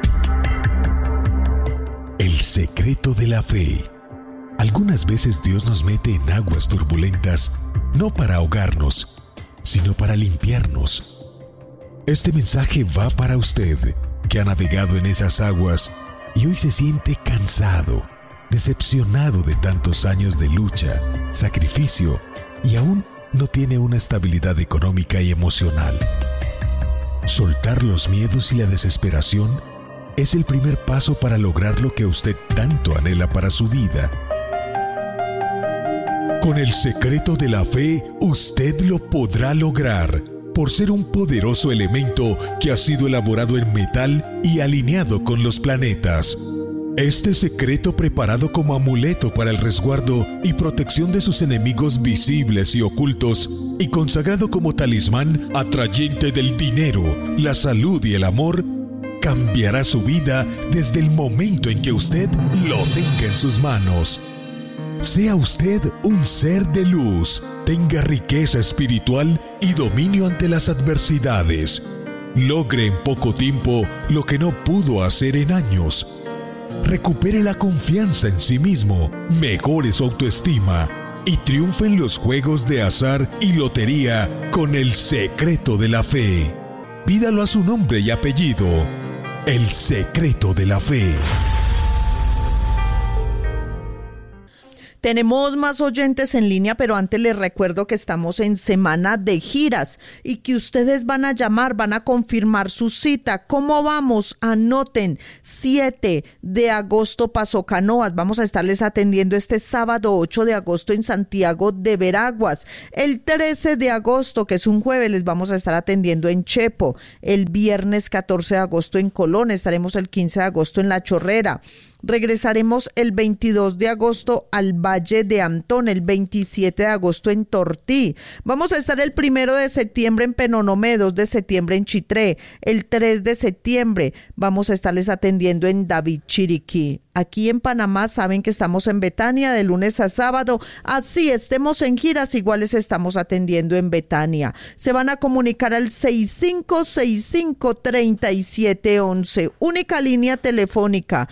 El secreto de la fe. Algunas veces Dios nos mete en aguas turbulentas, no para ahogarnos, sino para limpiarnos. Este mensaje va para usted, que ha navegado en esas aguas y hoy se siente cansado, decepcionado de tantos años de lucha, sacrificio y aún no tiene una estabilidad económica y emocional. Soltar los miedos y la desesperación es el primer paso para lograr lo que usted tanto anhela para su vida. Con el secreto de la fe, usted lo podrá lograr, por ser un poderoso elemento que ha sido elaborado en metal y alineado con los planetas. Este secreto, preparado como amuleto para el resguardo y protección de sus enemigos visibles y ocultos, y consagrado como talismán atrayente del dinero, la salud y el amor, cambiará su vida desde el momento en que usted lo tenga en sus manos. Sea usted un ser de luz, tenga riqueza espiritual y dominio ante las adversidades. Logre en poco tiempo lo que no pudo hacer en años. Recupere la confianza en sí mismo, mejore su autoestima y triunfe en los juegos de azar y lotería con el secreto de la fe. Pídalo a su nombre y apellido. El secreto de la fe. Tenemos más oyentes en línea, pero antes les recuerdo que estamos en semana de giras y que ustedes van a llamar, van a confirmar su cita. ¿Cómo vamos? Anoten, 7 de agosto Paso Canoas. Vamos a estarles atendiendo este sábado 8 de agosto en Santiago de Veraguas. El 13 de agosto, que es un jueves, les vamos a estar atendiendo en Chepo. El viernes 14 de agosto en Colón. Estaremos el 15 de agosto en La Chorrera. Regresaremos el 22 de agosto al Valle de Antón, el 27 de agosto en Tortí. Vamos a estar el 1 de septiembre en Penonomé, 2 de septiembre en Chitré, el 3 de septiembre vamos a estarles atendiendo en David Chiriquí. Aquí en Panamá saben que estamos en Betania de lunes a sábado, así estemos en giras, igual les estamos atendiendo en Betania. Se van a comunicar al 6565-3711, única línea telefónica,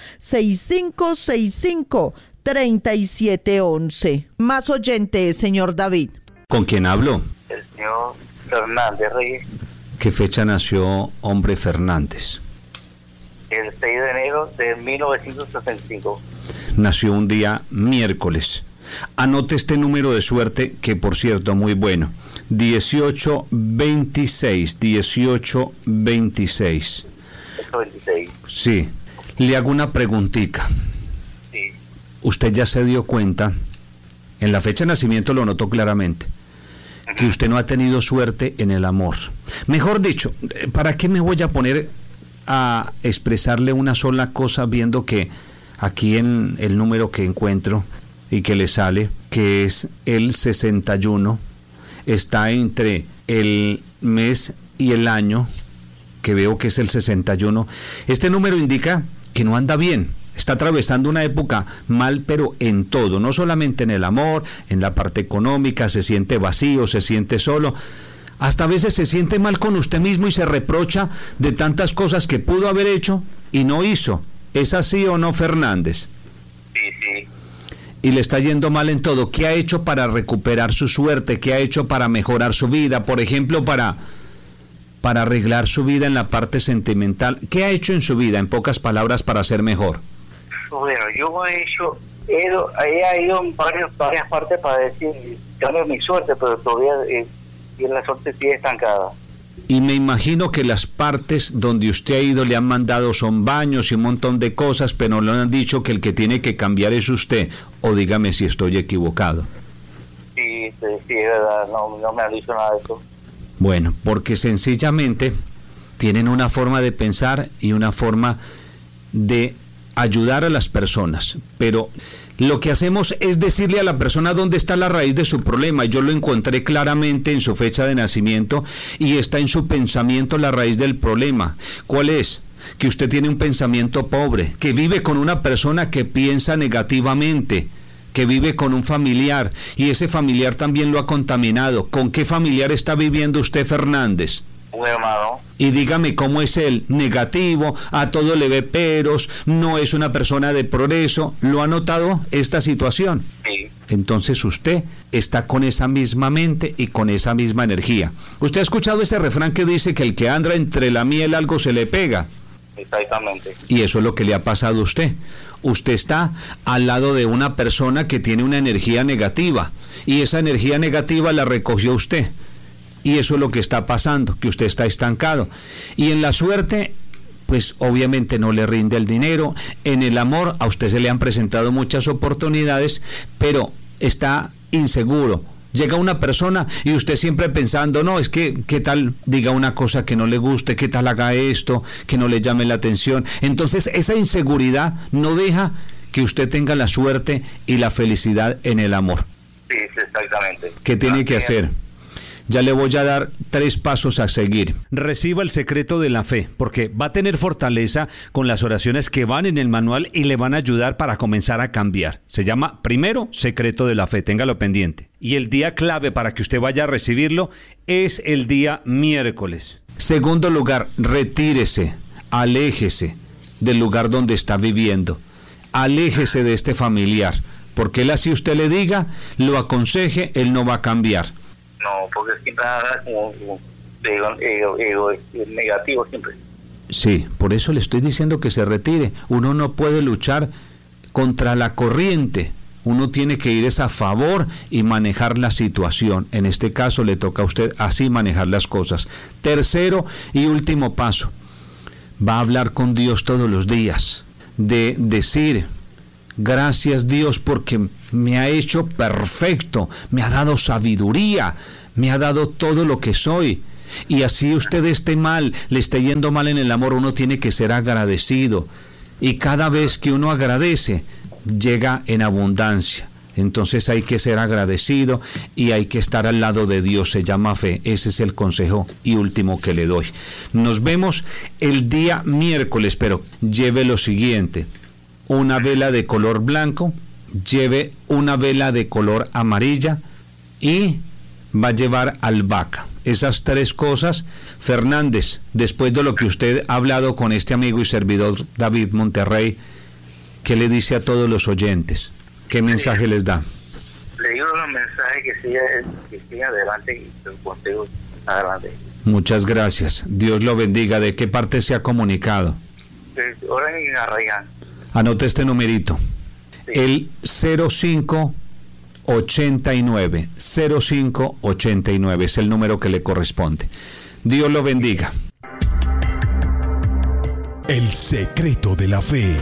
6565-3711. Más oyentes, señor David. ¿Con quién hablo? El señor Fernández Reyes. ¿Qué fecha nació hombre Fernández? El 6 de enero de 1965. Nació un día miércoles. Anote este número de suerte, que por cierto, muy bueno. 1826. 1826. 26. Sí. Le hago una preguntita. Sí. Usted ya se dio cuenta, en la fecha de nacimiento lo notó claramente, que usted no ha tenido suerte en el amor. Mejor dicho, ¿para qué me voy a poner a expresarle una sola cosa viendo que aquí en el número que encuentro y que le sale, que es el 61, está entre el mes y el año, que veo que es el 61? Este número indica que no anda bien, está atravesando una época mal, pero en todo, no solamente en el amor, en la parte económica, se siente vacío, se siente solo, hasta a veces se siente mal con usted mismo y se reprocha de tantas cosas que pudo haber hecho y no hizo. ¿Es así o no, Fernández? Sí, sí. Y le está yendo mal en todo. ¿Qué ha hecho para recuperar su suerte? ¿Qué ha hecho para mejorar su vida? Por ejemplo, para arreglar su vida en la parte sentimental. ¿Qué ha hecho en su vida, en pocas palabras, para ser mejor? Bueno, yo he ido en varias partes para decir, cambio mi suerte, pero todavía la suerte sigue estancada. Y me imagino que las partes donde usted ha ido le han mandado son baños y un montón de cosas, pero no le han dicho que el que tiene que cambiar es usted. O dígame si estoy equivocado. Sí, es verdad, no me han dicho nada de eso. Bueno, porque sencillamente tienen una forma de pensar y una forma de ayudar a las personas, pero lo que hacemos es decirle a la persona dónde está la raíz de su problema. Yo lo encontré claramente en su fecha de nacimiento y está en su pensamiento la raíz del problema. ¿Cuál es? Que usted tiene un pensamiento pobre, que vive con una persona que piensa negativamente, que vive con un familiar y ese familiar también lo ha contaminado. ¿Con qué familiar está viviendo usted, Fernández? Un hermano. Y dígame cómo es él, negativo, a todo le ve peros, no es una persona de progreso. ¿Lo ha notado esta situación? Sí. Entonces usted está con esa misma mente y con esa misma energía. ¿Usted ha escuchado ese refrán que dice que el que anda entre la miel algo se le pega? Exactamente. Y eso es lo que le ha pasado a usted. Usted está al lado de una persona que tiene una energía negativa y esa energía negativa la recogió usted. Y eso es lo que está pasando, que usted está estancado. Y en la suerte, pues obviamente no le rinde el dinero. En el amor, a usted se le han presentado muchas oportunidades, pero está inseguro. Llega una persona y usted siempre pensando, no, es que, ¿qué tal diga una cosa que no le guste? ¿Qué tal haga esto? Que no le llame la atención. Entonces, esa inseguridad no deja que usted tenga la suerte y la felicidad en el amor. Sí, exactamente. ¿Qué tiene que hacer? Ya le voy a dar 3 pasos a seguir. Reciba el secreto de la fe, porque va a tener fortaleza con las oraciones que van en el manual y le van a ayudar para comenzar a cambiar. Se llama, primero, secreto de la fe, téngalo pendiente. Y el día clave para que usted vaya a recibirlo es el día miércoles. Segundo lugar, retírese, aléjese del lugar donde está viviendo. Aléjese de este familiar, porque él así usted le diga, lo aconseje, él no va a cambiar. No, porque siempre habla como negativo siempre. Sí, por eso le estoy diciendo que se retire. Uno no puede luchar contra la corriente. Uno tiene que ir a favor y manejar la situación. En este caso le toca a usted así manejar las cosas. Tercero y último paso. Va a hablar con Dios todos los días. De decir, gracias Dios porque me ha hecho perfecto, me ha dado sabiduría, me ha dado todo lo que soy. Y así usted esté mal, le esté yendo mal en el amor, uno tiene que ser agradecido. Y cada vez que uno agradece, llega en abundancia. Entonces hay que ser agradecido y hay que estar al lado de Dios, se llama fe. Ese es el consejo y último que le doy. Nos vemos el día miércoles, pero lleve lo siguiente: una vela de color blanco, lleve una vela de color amarilla y va a llevar albahaca. Esas 3 cosas. Fernández, después de lo que usted ha hablado con este amigo y servidor David Monterrey, ¿qué le dice a todos los oyentes? ¿Qué mensaje les da? Le digo un mensaje que siga adelante y el consejo adelante. Muchas gracias. Dios lo bendiga. ¿De qué parte se ha comunicado? Ahora en Arraigán. Anote este numerito. Sí. El 0589. 0589 es el número que le corresponde. Dios lo bendiga. El secreto de la fe.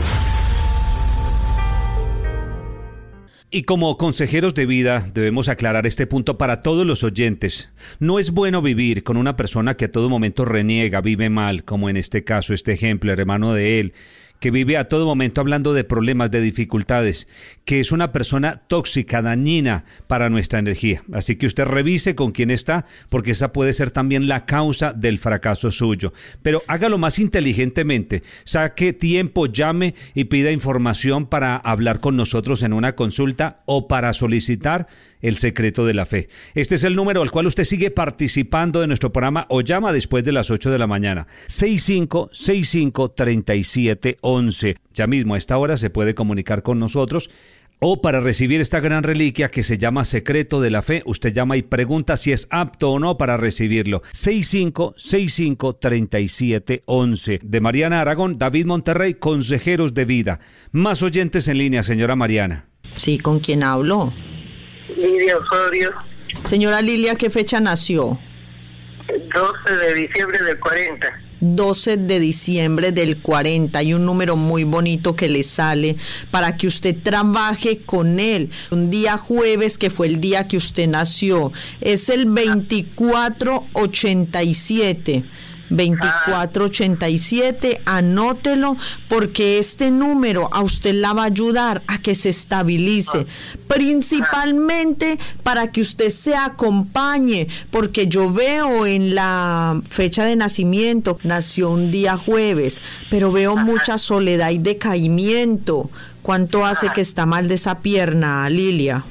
Y como consejeros de vida debemos aclarar este punto para todos los oyentes. No es bueno vivir con una persona que a todo momento reniega, vive mal, como en este caso, este ejemplo, el hermano de él, que vive a todo momento hablando de problemas, de dificultades, que es una persona tóxica, dañina para nuestra energía. Así que usted revise con quién está, porque esa puede ser también la causa del fracaso suyo. Pero hágalo más inteligentemente. Saque tiempo, llame y pida información para hablar con nosotros en una consulta o para solicitar el secreto de la fe. Este es el número al cual usted sigue participando de nuestro programa o llama después de las 8 de la mañana. 6565-3711. Ya mismo a esta hora se puede comunicar con nosotros. O para recibir esta gran reliquia que se llama Secreto de la Fe, usted llama y pregunta si es apto o no para recibirlo. 6565-3711. De Mariana Aragón, David Monterrey, consejeros de vida. Más oyentes en línea, señora Mariana. Sí, ¿con quién hablo? Lilia Osorio. Señora Lilia, ¿qué fecha nació? 12 de diciembre del 40. 12 de diciembre del 40. Hay un número muy bonito que le sale para que usted trabaje con él. Un día jueves, que fue el día que usted nació, es el 2487. 2487, anótelo, porque este número a usted la va a ayudar a que se estabilice, principalmente para que usted se acompañe, porque yo veo en la fecha de nacimiento, nació un día jueves, pero veo mucha soledad y decaimiento. ¿Cuánto hace que está mal de esa pierna, Lilia?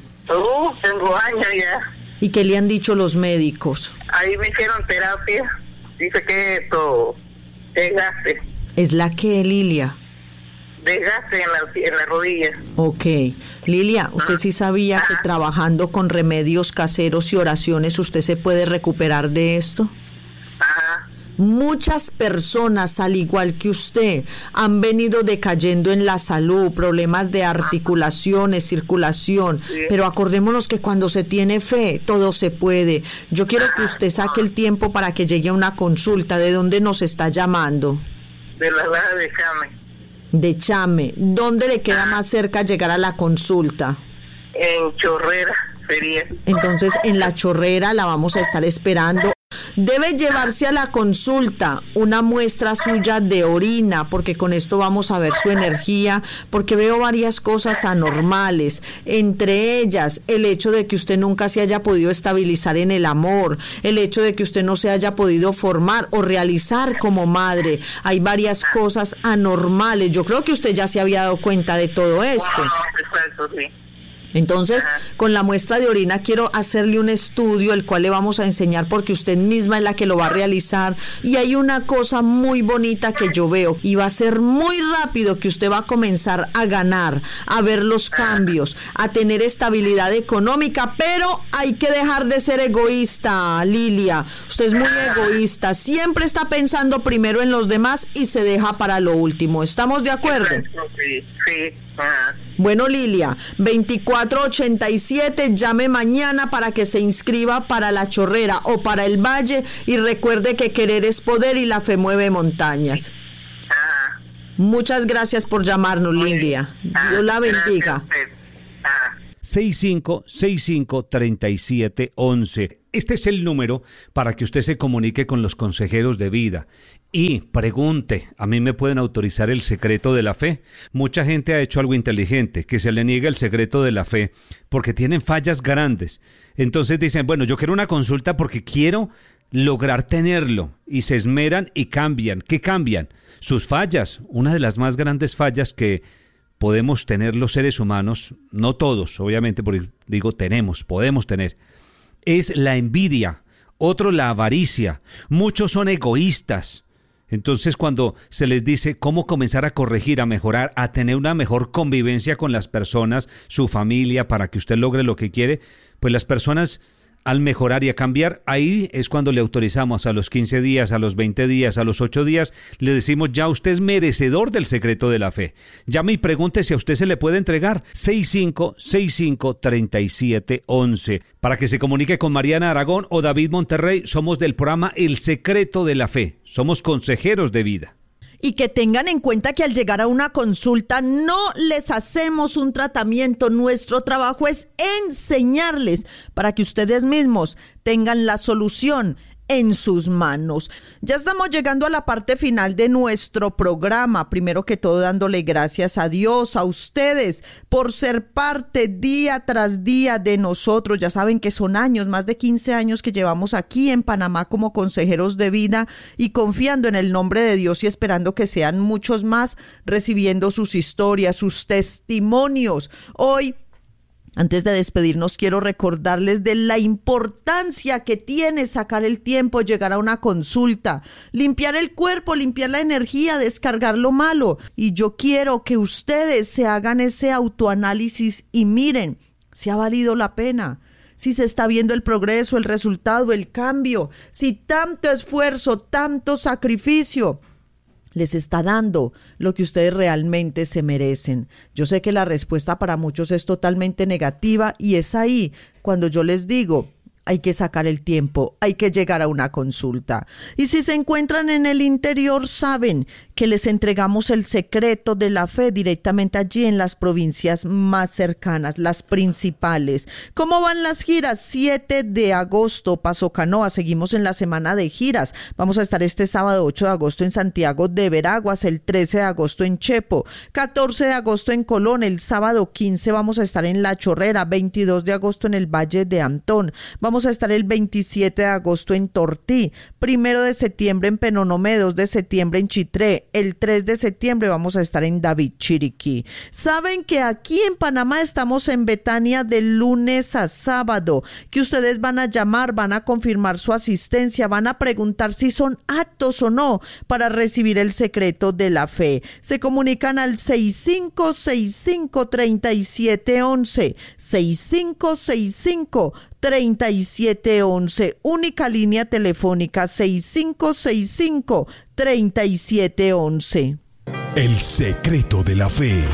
Tengo años ya. ¿Y qué le han dicho los médicos? Ahí me hicieron terapia. Dice que esto, desgaste. ¿Es la que, Lilia? Desgaste en la rodilla. Ok. Lilia, ¿usted sí sabía que trabajando con remedios caseros y oraciones usted se puede recuperar de esto? Ajá. Muchas personas, al igual que usted, han venido decayendo en la salud, problemas de articulaciones, circulación, pero acordémonos que cuando se tiene fe, todo se puede. Yo quiero que usted saque el tiempo para que llegue a una consulta. ¿De dónde nos está llamando? De la Laja de Chame. De Chame. ¿Dónde le queda más cerca llegar a la consulta? En Chorrera sería. Entonces, en la Chorrera la vamos a estar esperando. Debe llevarse a la consulta una muestra suya de orina, porque con esto vamos a ver su energía, porque veo varias cosas anormales, entre ellas el hecho de que usted nunca se haya podido estabilizar en el amor, el hecho de que usted no se haya podido formar o realizar como madre. Hay varias cosas anormales. Yo creo que usted ya se había dado cuenta de todo esto. Exacto, sí. Entonces, con la muestra de orina quiero hacerle un estudio, el cual le vamos a enseñar porque usted misma es la que lo va a realizar. Y hay una cosa muy bonita que yo veo, y va a ser muy rápido que usted va a comenzar a ganar, a ver los cambios, a tener estabilidad económica, pero hay que dejar de ser egoísta, Lilia. Usted es muy egoísta, siempre está pensando primero en los demás y se deja para lo último. ¿Estamos de acuerdo? Sí, sí. Bueno, Lilia, 2487, llame mañana para que se inscriba para La Chorrera o para el Valle y recuerde que querer es poder y la fe mueve montañas. Muchas gracias por llamarnos, Lilia. Dios la bendiga. 6565-3711. Este es el número para que usted se comunique con los consejeros de vida y pregunte. A mí me pueden autorizar el secreto de la fe. Mucha gente ha hecho algo inteligente, que se le niega el secreto de la fe porque tienen fallas grandes. Entonces dicen, bueno, yo quiero una consulta porque quiero lograr tenerlo, y se esmeran y cambian. ¿Qué cambian? Sus fallas. Una de las más grandes fallas que podemos tener los seres humanos, no todos, obviamente, porque digo podemos tener, es la envidia, otro la avaricia, muchos son egoístas. Entonces, cuando se les dice cómo comenzar a corregir, a mejorar, a tener una mejor convivencia con las personas, su familia, para que usted logre lo que quiere, pues las personas, al mejorar y a cambiar, ahí es cuando le autorizamos a los 15 días, a los 20 días, a los 8 días, le decimos, ya usted es merecedor del secreto de la fe. Llame y pregunte si a usted se le puede entregar. 6565-3711. Para que se comunique con Mariana Aragón o David Monterrey, somos del programa El Secreto de la Fe. Somos consejeros de vida. Y que tengan en cuenta que al llegar a una consulta no les hacemos un tratamiento. Nuestro trabajo es enseñarles para que ustedes mismos tengan la solución en sus manos. Ya estamos llegando a la parte final de nuestro programa. Primero que todo, dándole gracias a Dios, a ustedes, por ser parte día tras día de nosotros. Ya saben que son años, más de 15 años que llevamos aquí en Panamá como consejeros de vida y confiando en el nombre de Dios y esperando que sean muchos más recibiendo sus historias, sus testimonios. Hoy, antes de despedirnos, quiero recordarles de la importancia que tiene sacar el tiempo, llegar a una consulta, limpiar el cuerpo, limpiar la energía, descargar lo malo. Y yo quiero que ustedes se hagan ese autoanálisis y miren si ha valido la pena, si se está viendo el progreso, el resultado, el cambio, si tanto esfuerzo, tanto sacrificio les está dando lo que ustedes realmente se merecen. Yo sé que la respuesta para muchos es totalmente negativa y es ahí cuando yo les digo, hay que sacar el tiempo, hay que llegar a una consulta. Y si se encuentran en el interior, saben que les entregamos el secreto de la fe directamente allí en las provincias más cercanas, las principales. ¿Cómo van las giras? 7 de agosto, Paso Canoa, seguimos en la semana de giras. Vamos a estar este sábado 8 de agosto en Santiago de Veraguas, el 13 de agosto en Chepo, 14 de agosto en Colón, el sábado 15 vamos a estar en La Chorrera, 22 de agosto en el Valle de Antón, vamos a estar el 27 de agosto en Tortí, 1 de septiembre en Penonomé, 2 de septiembre en Chitré, el 3 de septiembre vamos a estar en David Chiriquí. Saben que aquí en Panamá estamos en Betania de lunes a sábado, que ustedes van a llamar, van a confirmar su asistencia, van a preguntar si son aptos o no para recibir el secreto de la fe. Se comunican al 6565-3711, 6565-3711, única línea telefónica 6565-3711. El secreto de la fe.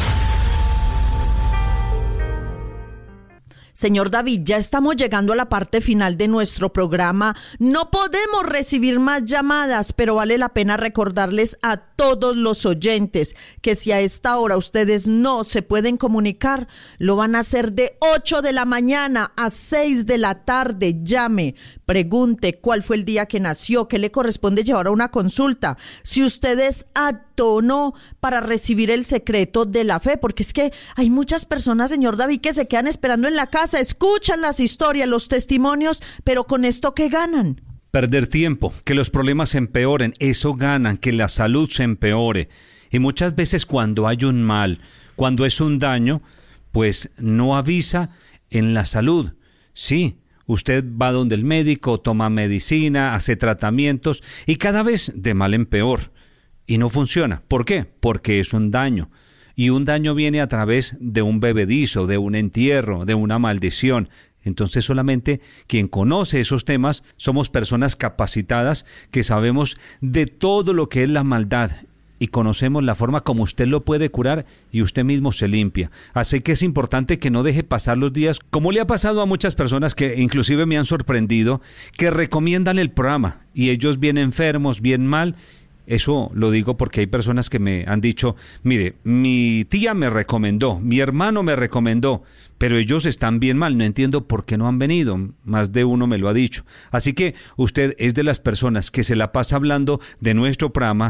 Señor David, ya estamos llegando a la parte final de nuestro programa. No podemos recibir más llamadas, pero vale la pena recordarles a todos los oyentes que si a esta hora ustedes no se pueden comunicar, lo van a hacer de 8 de la mañana a 6 de la tarde. Llame, pregunte cuál fue el día que nació, qué le corresponde llevar a una consulta, si usted es apto o no para recibir el secreto de la fe, porque es que hay muchas personas, señor David, que se quedan esperando en la casa, escuchan las historias, los testimonios, pero con esto, ¿qué ganan? Perder tiempo, que los problemas se empeoren, eso ganan, que la salud se empeore. Y muchas veces cuando hay un mal, cuando es un daño, pues no avisa en la salud. Sí, usted va donde el médico, toma medicina, hace tratamientos y cada vez de mal en peor. Y no funciona. ¿Por qué? Porque es un daño. Y un daño viene a través de un bebedizo, de un entierro, de una maldición. Entonces solamente quien conoce esos temas somos personas capacitadas que sabemos de todo lo que es la maldad y conocemos la forma como usted lo puede curar y usted mismo se limpia. Así que es importante que no deje pasar los días, como le ha pasado a muchas personas que inclusive me han sorprendido, que recomiendan el programa y ellos bien enfermos, bien mal. Eso lo digo porque hay personas que me han dicho, mire, mi tía me recomendó, mi hermano me recomendó, pero ellos están bien mal, no entiendo por qué no han venido, más de uno me lo ha dicho. Así que usted es de las personas que se la pasa hablando de nuestro programa,